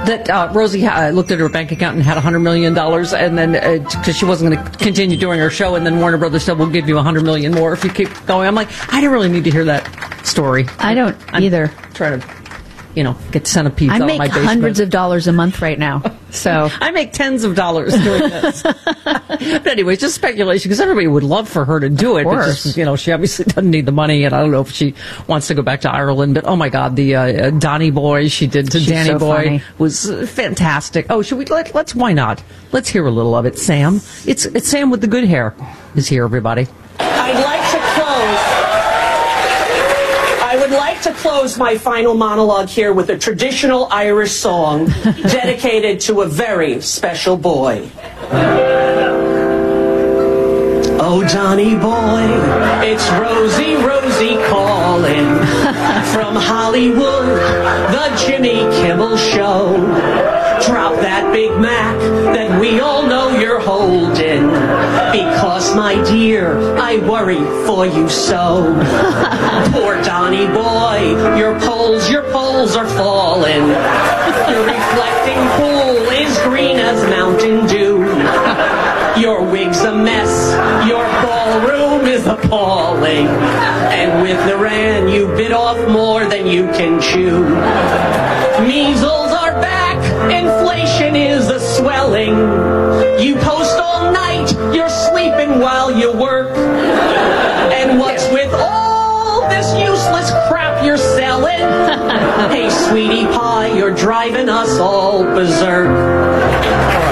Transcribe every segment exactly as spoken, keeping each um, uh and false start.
that uh, Rosie uh, looked at her bank account and had one hundred million dollars, and then because uh, she wasn't going to continue doing her show, and then Warner Brothers said, we'll give you one hundred million dollars more if you keep going. I'm like, I didn't really need to hear that story. I don't I'm either. Trying to, you know, get centipedes I out of make my basement. hundreds of dollars a month right now. So I make tens of dollars doing this. But anyway, it's just speculation because everybody would love for her to do it. Of But course. just, you know, she obviously doesn't need the money, and I don't know if she wants to go back to Ireland. But oh my God, the uh, Donnie Boy she did to She's Danny so Boy funny. was uh, fantastic. Oh, should we? Let, let's. Why not? Let's hear a little of it. Sam, it's it's Sam with the good hair is here. Everybody. I'd like to close. I would like to close my final monologue here with a traditional Irish song dedicated to a very special boy. Oh, Johnny boy, it's Rosie, Rosie calling from Hollywood, the Jimmy Kimmel Show. Drop that Big Mac that we all know you're holding, because, my dear, I worry for you so. Poor Donny boy, your poles, your poles are falling. Your reflecting pool is green as Mountain Dew. Your wig's a mess, your ballroom is appalling, and with Naran you bit off more than you can chew. Measles are back, inflation is a swelling. You post all night, you're sleeping while you work. And what's with all this useless crap you're selling? Hey, sweetie pie, you're driving us all berserk.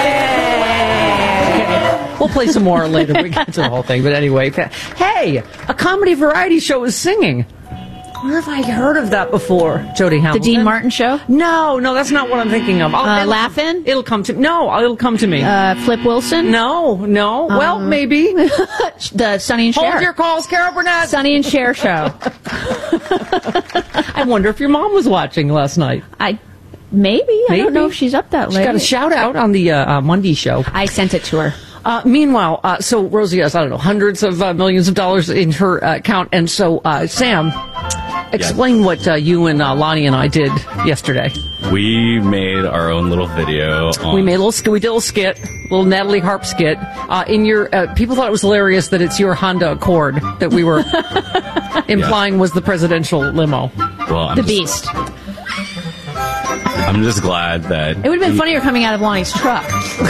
We'll play some more later. We get to the whole thing. But anyway, hey, a comedy variety show is singing. Where have I heard of that before? Jody Hamilton. The Dean Martin Show? No, no, that's not what I'm thinking of. Uh, it'll, Laugh-In? It'll come to no. It'll come to me. Uh, Flip Wilson? No, no. well, Um, maybe. The Sonny and Cher. Hold your calls, Carol Burnett. Sonny and Cher show. I wonder if your mom was watching last night. I maybe. I Maybe. don't know if she's up that late. She got a shout out on the uh, uh, Monday show. I sent it to her. Uh, meanwhile, uh, so Rosie has, I don't know, hundreds of uh, millions of dollars in her uh, account. And so, uh, Sam, explain what uh, you and uh, Lonnie and I did yesterday. We made our own little video. On We made a little, sk- we did a little skit, little Natalie Harp skit. Uh, in your, uh, people thought it was hilarious that it's your Honda Accord that we were implying was the presidential limo. Well, I'm The just, Beast. I'm just glad that It would have been funnier coming out of Lonnie's truck.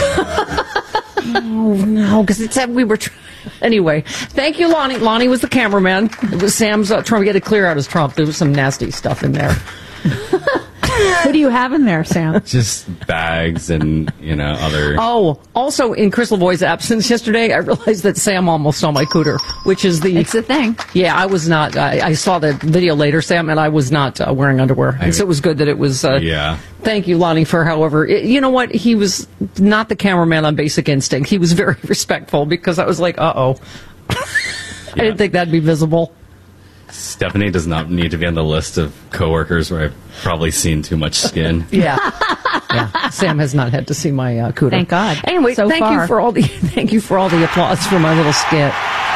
Oh, no, because it said we were... Tr- anyway, thank you, Lonnie. Lonnie was the cameraman. It was Sam's uh, trying to get to clear out his trunk. There was some nasty stuff in there. What do you have in there, Sam? just bags and, you know, other... Oh, also in Chris Lavoie's absence yesterday, I realized that Sam almost saw my cooter, which is the... It's a thing. Yeah, I was not... I, I saw the video later, Sam, and I was not uh, wearing underwear. And so it was good that it was... Uh, Yeah. Thank you, Lonnie, for however... It, you know what? He was not the cameraman on Basic Instinct. He was very respectful because I was like, uh-oh. I didn't think that'd be visible. Stephanie does not need to be on the list of coworkers where I've probably seen too much skin. Yeah. yeah. Sam has not had to see my uh, cooter. Thank God. Anyway, So thank far. you for all the thank you for all the applause for my little skit.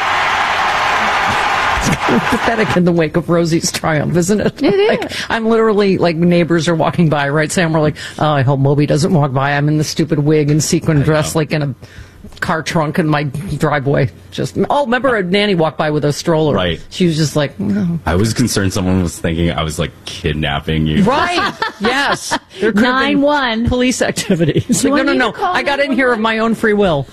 It's kind of pathetic in the wake of Rosie's triumph, isn't it? It is. Like, I'm literally like neighbors are walking by, right? Sam, we're like, oh, I hope Moby doesn't walk by. I'm in the stupid wig and sequin dress, like in a car trunk in my driveway. Just oh, remember a nanny walked by with a stroller. Right. She was just like, no. I was concerned someone was thinking I was, like, kidnapping you. Right. Yes. There could have been nine one. police activity. It's You like, no, want no, me no. to call I got in nine one one? here of my own free will.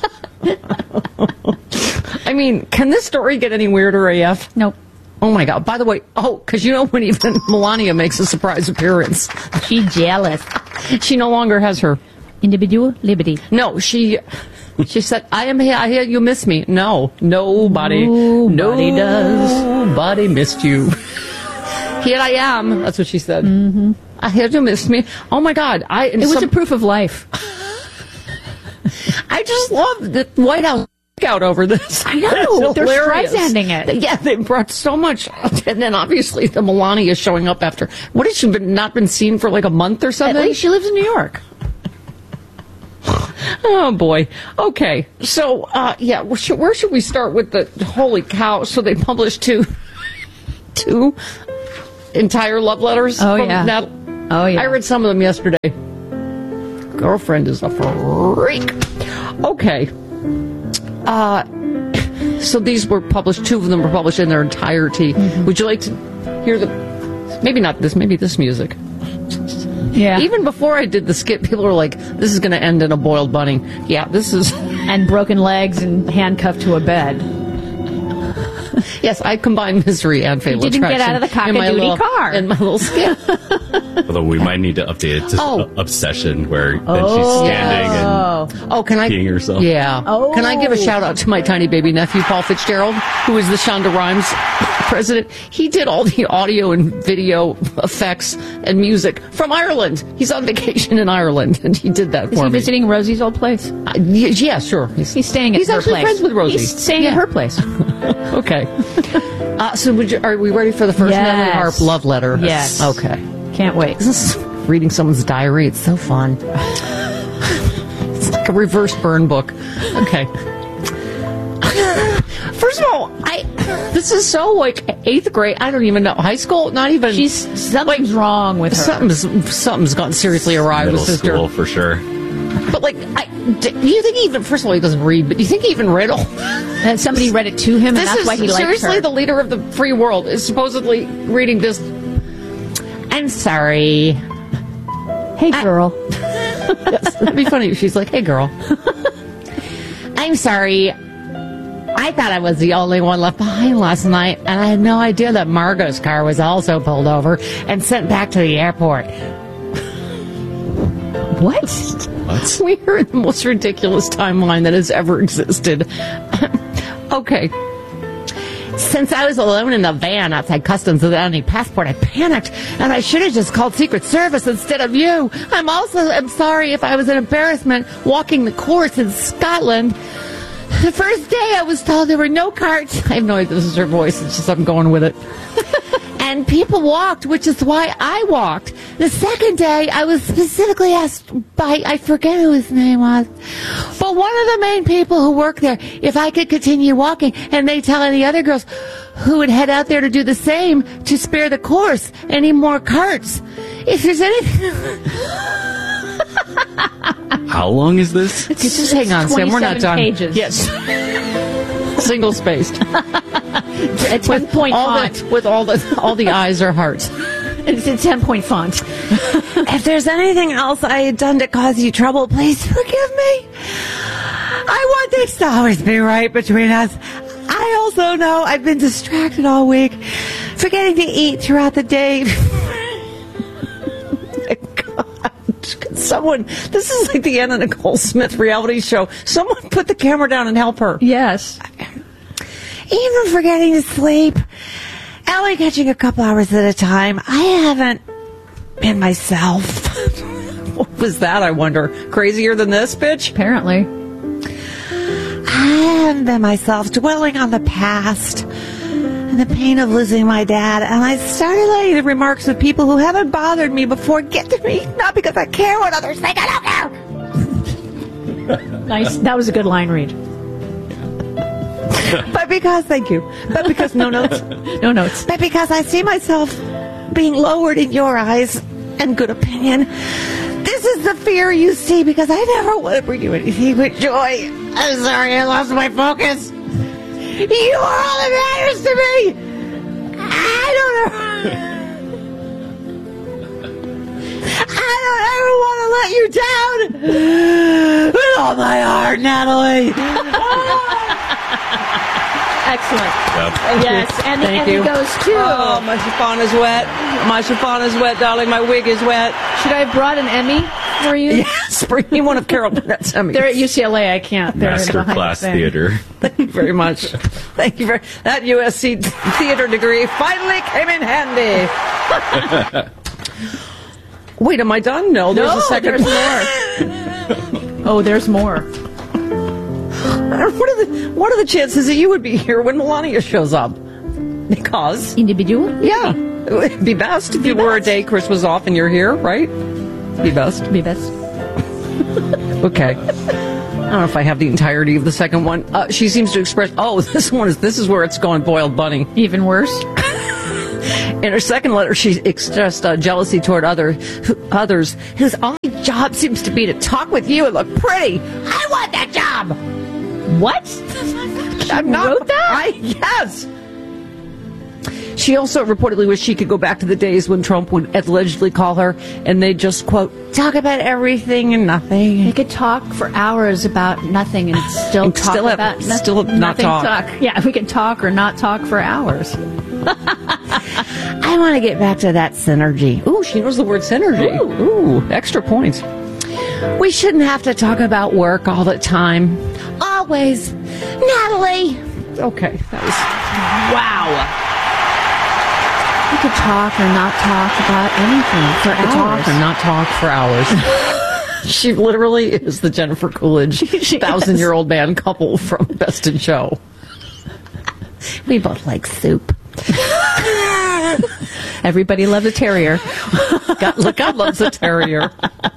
I mean, can this story get any weirder, A F? Nope. Oh, my God. By the way, oh, because you know when even Melania makes a surprise appearance, She jealous. she no longer has her... Individual liberty. No, she... She said, I am here. I hear you miss me. No, nobody. Nobody does. Nobody missed you. Here I am. That's what she said. Mm-hmm. I hear you miss me. Oh, my God. I, It was a proof of life. I just love the White House out over this. I know. It's They're hilarious. Streisanding it. Yeah, they brought so much. And then obviously the Melania is showing up after. What has she been, not been seen for like a month or At something? least she lives in New York. Oh, boy. Okay. So, uh, yeah, where should, where should we start with the holy cow? So they published two, two entire love letters. Oh, from yeah. Nat- Oh, yeah. I read some of them yesterday. Girlfriend is a freak. Okay. Uh, so these were published, two of them were published in their entirety. Mm-hmm. Would you like to hear the, maybe not this, maybe this music? Yeah. Even before I did the skit, people were like, this is going to end in a boiled bunny. Yeah, this is... And broken legs and handcuffed to a bed. Yes, I combined misery and fatal You didn't attraction. get out of the in my cock-a-doodle little- car. In my little skit. Although we might need to update it to Oh. Obsession, where then Oh. she's standing Oh. Oh, can I? peeing herself. Yeah. Oh. Can I give a shout out to my tiny baby nephew, Paul Fitzgerald, who is the Shonda Rhimes president? He did all the audio and video effects and music from Ireland. He's on vacation in Ireland, and he did that Is for he me. visiting Rosie's old place? Uh, y- yeah, sure. He's, He's staying at He's her actually place. friends with Rosie. He's staying Yeah. at her place. Okay. Uh, so, would you, are we ready for the first Yes. Natalie Harp love letter? Yes. Okay. Can't wait. This is reading someone's diary. It's so fun. It's like a reverse burn book. Okay. First of all, I this is so like eighth grade. I don't even know high school. Not even. She's something's wrong with her. something's something's gone seriously awry Middle with sister. school for sure. But like, I, do you think he even? First of all, he doesn't read. But do you think he even read all? And somebody read it to him, and This that's is why he likes seriously her. the leader of the free world is supposedly reading this. I'm sorry. Hey, girl. Yes, it'd be funny if she's like, "Hey, girl, I'm sorry. I thought I was the only one left behind last night, and I had no idea that Margot's car was also pulled over and sent back to the airport." What? What? We are in the most ridiculous timeline that has ever existed. Okay. Since I was alone in the van outside customs without any passport, I panicked, and I should have just called Secret Service instead of you. I'm also I'm sorry if I was an embarrassment walking the course in Scotland. The first day I was told there were no carts. I have no idea this is her voice. It's just I'm going with it. And people walked, which is why I walked. The second day, I was specifically asked by, I forget who his name was, but one of the main people who work there, if I could continue walking, and they tell any other girls who would head out there to do the same to spare the course any more carts. If there's anything... How long is this? Just hang on, Sam. We're not twenty-seven done. pages. Yes. Single spaced. A ten-point all font. the, with all the all the eyes are hearts. It's a ten-point font. If there's anything else I had done to cause you trouble, please forgive me. I want things to always be right between us. I also know I've been distracted all week, forgetting to eat throughout the day. God, could someone, this is like the Anna Nicole Smith reality show. Someone put the camera down and help her. Yes. Even forgetting to sleep, only catching a couple hours at a time. I haven't been myself. What was that, I wonder? Crazier than this, bitch? Apparently. I haven't been myself, dwelling on the past and the pain of losing my dad. And I started letting the remarks of people who haven't bothered me before get to me. Not because I care what others think. I don't care. Nice. That was a good line read. But because, thank you. But because, no notes. No notes. But because I see myself being lowered in your eyes and good opinion. This is the fear you see because I never want to bring you anything but joy. I'm sorry I lost my focus. You are all that matters to me. I don't know. I don't ever want to let you down. With all my heart, Natalie. Excellent. Yep. Yes. And, Thank and you. it goes to... Oh, my chiffon is wet. My chiffon is wet, darling. My wig is wet. Should I have brought an Emmy for you? Yes, bring me one of Carol Burnett's Emmys. They're at U C L A. I can't. They're Master behind class the thing. theater. Thank you very much. Thank you very That U S C theater degree finally came in handy. Wait, am I done? No, there's No, a second. there's more. Oh, there's more. What are the What are the chances that you would be here when Melania shows up? Because, Individual? yeah, it would be best if you were a day Chris was off and you're here, right? Be best. Be best. Okay. I don't know if I have the entirety of the second one. Uh, she seems to express. Oh, this one is. This is where it's going boiled bunny. Even worse. In her second letter, she expressed uh, jealousy toward other who, others whose only job seems to be to talk with you and look pretty. I want that job. What? She I'm not, wrote that? I, yes. She also reportedly wished she could go back to the days when Trump would allegedly call her and they'd just, quote, talk about everything and nothing. They could talk for hours about nothing and still And talk still have- about nothing. still not nothing talk. Yeah, we could talk or not talk for hours. I want to get back to that synergy. Ooh, she knows the word synergy. Ooh. Ooh, extra points. We shouldn't have to talk about work all the time. Always. Natalie. Okay, that was... Wow. We could talk or not talk about anything for to hours. talk or not talk for hours. She literally is the Jennifer Coolidge thousand-year-old man couple from Best in Show. We both like soup. Everybody loves a terrier. God, look, God loves a terrier.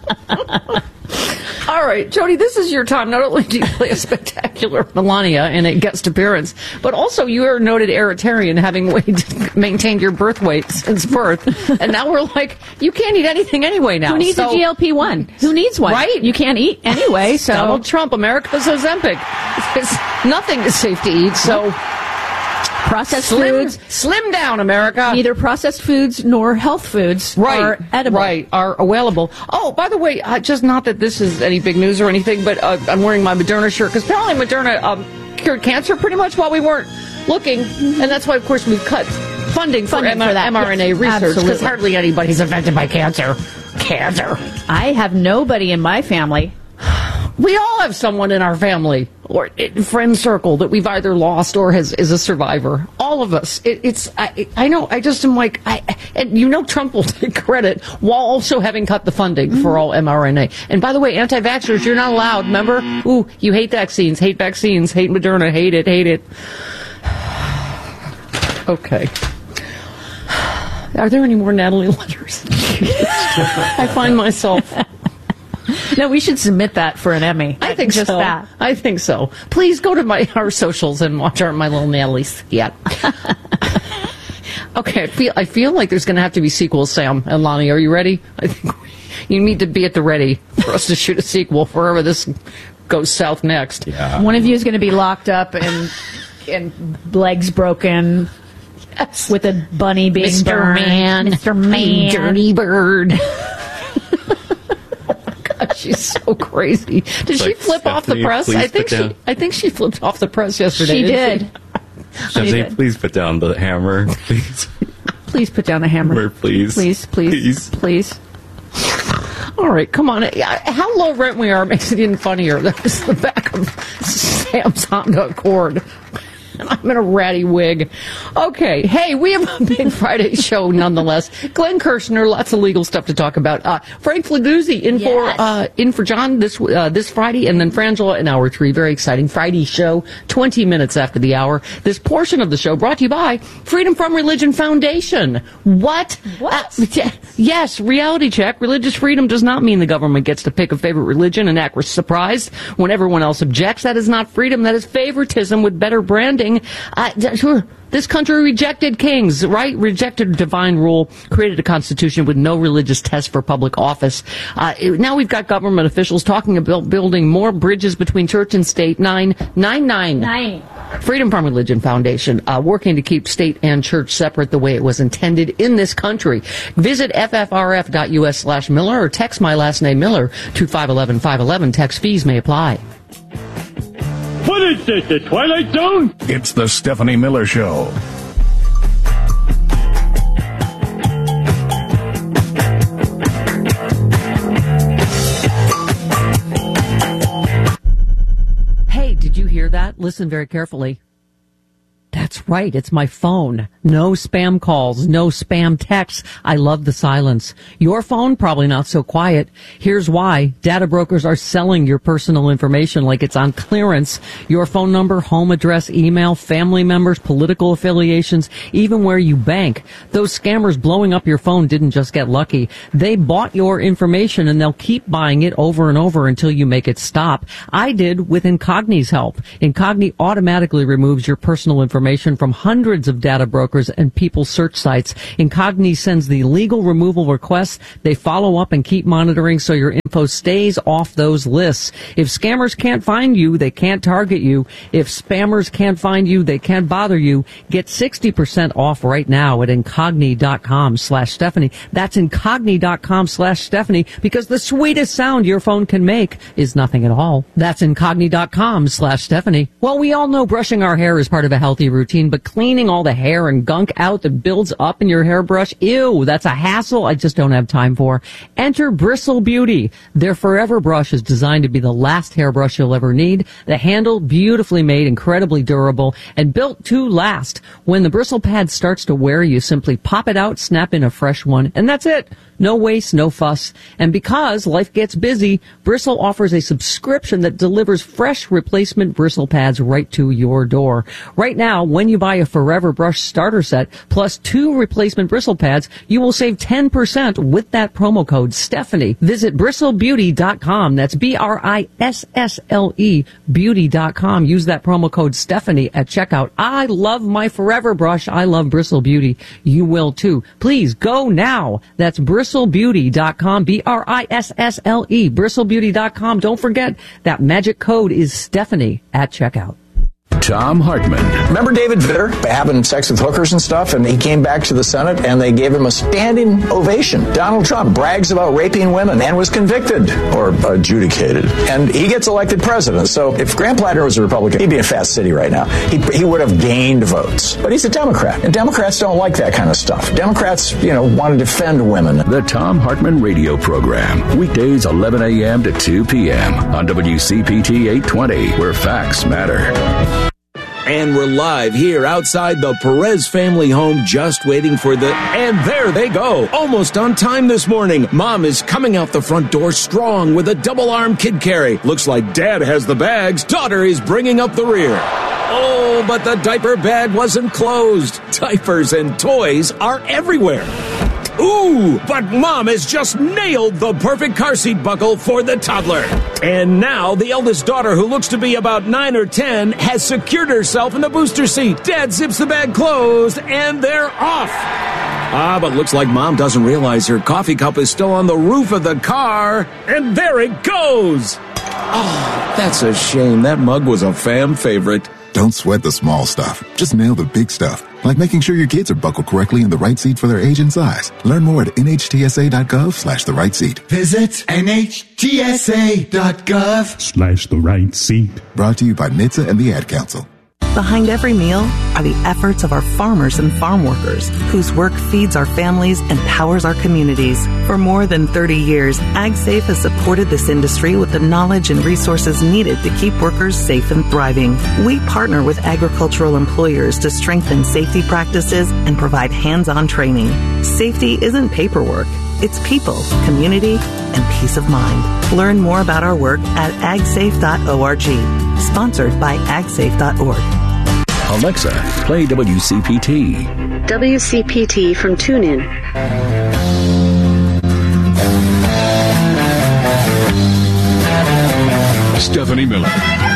All right, Jody, this is your time. Not only do you play a spectacular Melania in a guest appearance, but also you are a noted Eritrean, having weighed, maintained your birth weight since birth. And now we're like, you can't eat anything anyway now. Who needs so, a G L P one? Who needs one? Right. You can't eat anyway, so... Donald Trump, America's Ozempic. It's, nothing is safe to eat, so... Processed Slim, foods, slim down, America. neither processed foods nor health foods right, are edible. Right, are available. Oh, by the way, uh, just not that this is any big news or anything, but uh, I'm wearing my Moderna shirt because apparently Moderna um, cured cancer pretty much while we weren't looking, and that's why, of course, we've cut funding for, Funding M- for that. mRNA Yes, research because absolutely. hardly anybody's affected by cancer. Cancer. I have nobody in my family. We all have someone in our family or in friend circle that we've either lost or has is a survivor. All of us. It, it's I, I know. I just am like, I, and you know, Trump will take credit while also having cut the funding mm-hmm. for all mRNA. And by the way, anti-vaxxers, you're not allowed. Remember? Ooh, you hate vaccines, hate vaccines, hate Moderna, hate it, hate it. Okay. Are there any more Natalie letters? I find myself. No, we should submit that for an Emmy. I think Just so. that. I think so. Please go to my our socials and watch our my little Natalie skit. Okay, I feel I feel like there's going to have to be sequels. Sam and Lonnie, are you ready? I think you need to be at the ready for us to shoot a sequel wherever this goes south next. Yeah. One of you is going to be locked up and and legs broken. Yes. With a bunny being Mister burned. Man, Mister Man, dirty bird. She's so crazy. Did It's she like, flip off the Stephanie, press? please I think put she. down. I think she flipped off the press yesterday. She didn't did. Stephanie, did. please put down the hammer. Please. Please put down the hammer. Hammer, please. Please, please, please. All right, come on. How low rent we are makes it even funnier. That was the back of Sam's Honda Accord. And I'm in a ratty wig. Okay, hey, we have a big Friday show nonetheless. Glenn Kirshner, lots of legal stuff to talk about. Uh, Frank Flaguzzi in Yes. for uh, in for John this uh, this Friday, and then Frangela in hour three. Very exciting Friday show. Twenty minutes after the hour. This portion of the show brought to you by Freedom from Religion Foundation. What? What? Uh, yes, reality check. Religious freedom does not mean the government gets to pick a favorite religion and act surprised when everyone else objects. That is not freedom. That is favoritism with better branding. Uh, this country rejected kings, right? Rejected divine rule, created a constitution with no religious test for public office. Uh, now we've got government officials talking about building more bridges between church and state. Nine, nine, nine. Nine. Freedom from Religion Foundation, uh, working to keep state and church separate the way it was intended in this country. Visit ffrf.us slash Miller or text my last name Miller to five one one, five one one. Text fees may apply. What is this, the Twilight Zone? It's the Stephanie Miller Show. Hey, did you hear that? Listen very carefully. That's right. It's my phone. No spam calls, no spam texts. I love the silence. Your phone, probably not so quiet. Here's why. Data brokers are selling your personal information like it's on clearance. Your phone number, home address, email, family members, political affiliations, even where you bank. Those scammers blowing up your phone didn't just get lucky. They bought your information and they'll keep buying it over and over until you make it stop. I did with Incogni's help. Incogni automatically removes your personal information information from hundreds of data brokers and people search sites. Incogni sends the legal removal requests. They follow up and keep monitoring so your info stays off those lists. If scammers can't find you, they can't target you. If spammers can't find you, they can't bother you. Get sixty percent off right now at incogni.com slash Stephanie. That's incogni.com slash Stephanie, because the sweetest sound your phone can make is nothing at all. That's incogni.com slash Stephanie. Well, we all know brushing our hair is part of a healthy routine, but cleaning all the hair and gunk out that builds up in your hairbrush, ew, that's a hassle I just don't have time for. Enter Bristle Beauty. Their Forever brush is designed to be the last hairbrush you'll ever need. The handle, beautifully made, incredibly durable, and built to last. When the bristle pad starts to wear, you simply pop it out, snap in a fresh one, and that's it. No waste, no fuss. And because life gets busy, Bristle offers a subscription that delivers fresh replacement bristle pads right to your door. Right now, when you buy a Forever Brush starter set plus two replacement bristle pads, you will save ten percent with that promo code Stephanie. Visit bristle beauty dot com. That's B R I S S L E beauty dot com. Use that promo code Stephanie at checkout. I love my Forever Brush. I love Bristle Beauty. You will too. Please go now. That's bristle beauty dot com, B R I S S L E, bristle beauty dot com. Don't forget that magic code is Stephanie at checkout. Tom Hartman. Remember David Vitter having sex with hookers and stuff, and he came back to the Senate and they gave him a standing ovation. Donald Trump brags about raping women and was convicted or adjudicated, and he gets elected president. So if Grant Platter was a Republican, he'd be in Fast City right now. He, he would have gained votes. But he's a Democrat, and Democrats don't like that kind of stuff. Democrats, you know, want to defend women. The Tom Hartman radio program, weekdays eleven a.m. to two p.m. on W C P T eight twenty, where facts matter. And we're live here outside the Perez family home, just waiting for the... And there they go, almost on time this morning. Mom is coming out the front door strong with a double-arm kid carry. Looks like Dad has the bags. Daughter is bringing up the rear. Oh, but the diaper bag wasn't closed. Diapers and toys are everywhere. Ooh, but Mom has just nailed the perfect car seat buckle for the toddler. And now the eldest daughter, who looks to be about nine or ten, has secured herself in the booster seat. Dad zips the bag closed, and they're off. Ah, but looks like Mom doesn't realize her coffee cup is still on the roof of the car. And there it goes. Oh, that's a shame. That mug was a fan favorite. Don't sweat the small stuff. Just nail the big stuff, like making sure your kids are buckled correctly in the right seat for their age and size. Learn more at nhtsa.gov slash the right seat. Visit nhtsa.gov Slash the right seat. Brought to you by N H T S A and the Ad Council. Behind every meal are the efforts of our farmers and farm workers, whose work feeds our families and powers our communities. For more than thirty years, AgSafe has supported this industry with the knowledge and resources needed to keep workers safe and thriving. We partner with agricultural employers to strengthen safety practices and provide hands-on training. Safety isn't paperwork. It's people, community, and peace of mind. Learn more about our work at ag safe dot org. Sponsored by ag safe dot org. Alexa, play W C P T. W C P T from TuneIn. Stephanie Miller.